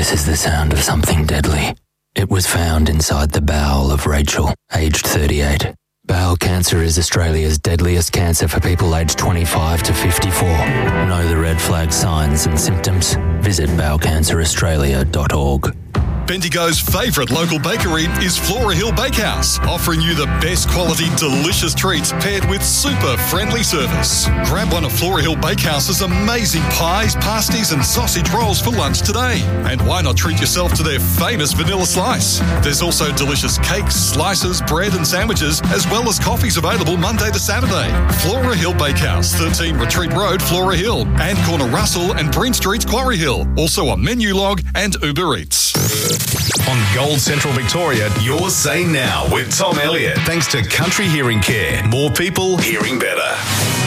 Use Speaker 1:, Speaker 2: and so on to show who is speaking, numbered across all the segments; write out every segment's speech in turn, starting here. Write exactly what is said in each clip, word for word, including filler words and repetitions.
Speaker 1: This is the sound of something deadly. It was found inside the bowel of Rachel, aged thirty-eight. Bowel cancer is Australia's deadliest cancer for people aged twenty-five to fifty-four. Know the red flag signs and symptoms? Visit bowel cancer australia dot org.
Speaker 2: Bendigo's favourite local bakery is Flora Hill Bakehouse, offering you the best quality, delicious treats paired with super friendly service. Grab one of Flora Hill Bakehouse's amazing pies, pasties and sausage rolls for lunch today. And why not treat yourself to their famous vanilla slice? There's also delicious cakes, slices, bread and sandwiches, as well as coffees available Monday to Saturday. Flora Hill Bakehouse, thirteen Retreat Road, Flora Hill, and Corner Russell and Breen Street, Quarry Hill. Also on Menulog and Uber Eats.
Speaker 3: On Gold Central Victoria, your say now with Tom Elliott. Thanks to Country Hearing Care. More people hearing better.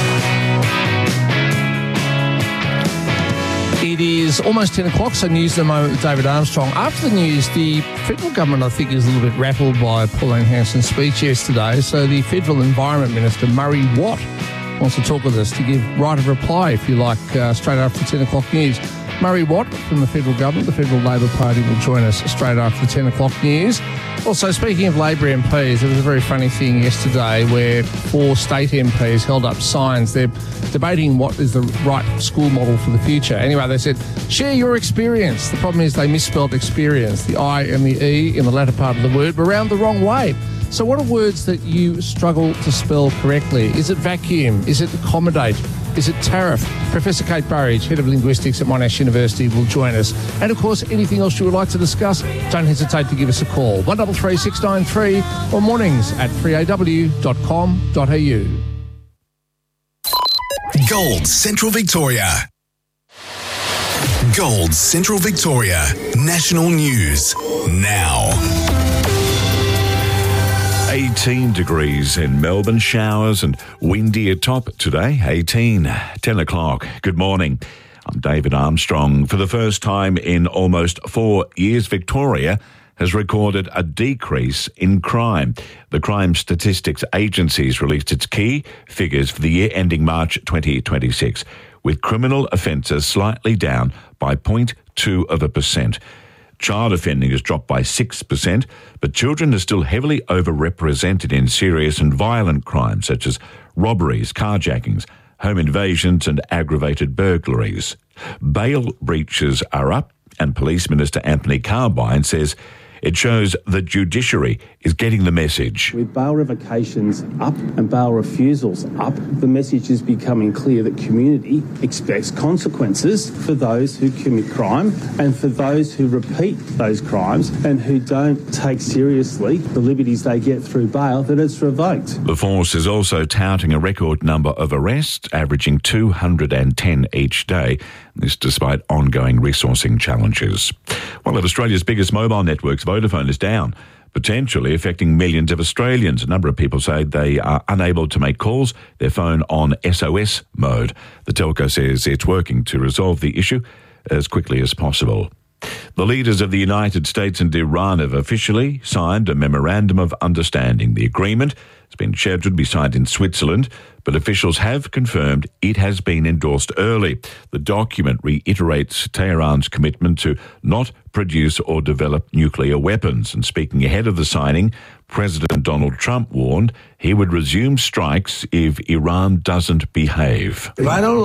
Speaker 4: It is almost ten o'clock, so news in a moment with David Armstrong. After the news, the federal government, I think, is a little bit rattled by Pauline Hanson's speech yesterday. So the Federal Environment Minister, Murray Watt, wants to talk with us to give right of reply, if you like, uh, straight after ten o'clock news. Murray Watt from the federal government, the Federal Labor Party, will join us straight after the ten o'clock news. Also, speaking of Labor M Ps, there was a very funny thing yesterday where four state M Ps held up signs. They're debating what is the right school model for the future. Anyway, they said, share your experience. The problem is they misspelled experience. The I and the E in the latter part of the word were round the wrong way. So what are words that you struggle to spell correctly? Is it vacuum? Is it accommodate? Is it tariff? Professor Kate Burridge, Head of Linguistics at Monash University, will join us. And, of course, anything else you would like to discuss, don't hesitate to give us a call. one three three six nine three or mornings at three a w dot com dot a u.
Speaker 3: Gold Central Victoria. Gold Central Victoria. National News now.
Speaker 5: eighteen degrees in Melbourne, showers and windy at top today, eighteen, ten o'clock. Good morning. I'm David Armstrong. For the first time in almost four years, Victoria has recorded a decrease in crime. The Crime Statistics Agency has released its key figures for the year ending March twenty twenty-six, with criminal offences slightly down by zero point two of a percent. Child offending has dropped by six percent, but children are still heavily overrepresented in serious and violent crimes such as robberies, carjackings, home invasions and aggravated burglaries. Bail breaches are up, and Police Minister Anthony Carbine says it shows the judiciary is getting the message.
Speaker 6: With bail revocations up and bail refusals up, the message is becoming clear that community expects consequences for those who commit crime and for those who repeat those crimes and who don't take seriously the liberties they get through bail, that it's revoked.
Speaker 5: The force is also touting a record number of arrests, averaging two hundred ten each day, this despite ongoing resourcing challenges. One of Australia's biggest mobile networks, Vodafone, is down, potentially affecting millions of Australians. A number of people say they are unable to make calls, their phone on S O S mode. The telco says it's working to resolve the issue as quickly as possible. The leaders of the United States and Iran have officially signed a memorandum of understanding. The agreement has been scheduled to be signed in Switzerland, but officials have confirmed it has been endorsed early. The document reiterates Tehran's commitment to not produce or develop nuclear weapons. And speaking ahead of the signing, President Donald Trump warned he would resume strikes if Iran doesn't behave.
Speaker 7: If I don't